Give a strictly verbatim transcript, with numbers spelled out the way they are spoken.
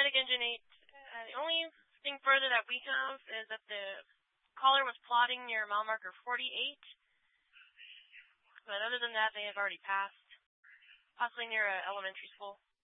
Medic Engine eight. Uh, the only thing further that we have is that the caller was plotting near mile marker forty-eight. But other than that, they have already passed. Possibly near an elementary school.